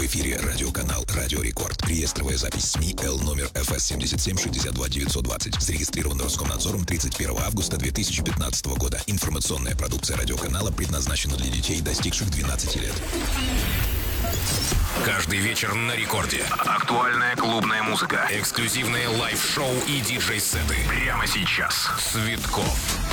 эфире радиоканал «Радио Рекорд». Реестровая запись СМИ Л номер ФС 77 62 920. Зарегистрирован Роскомнадзором 31 августа 2015 года. Информационная продукция радиоканала предназначена для детей, достигших 12 лет. Каждый вечер на Рекорде. Актуальная клубная музыка. Эксклюзивные лайв-шоу и диджей-сеты. Прямо сейчас. Цветков.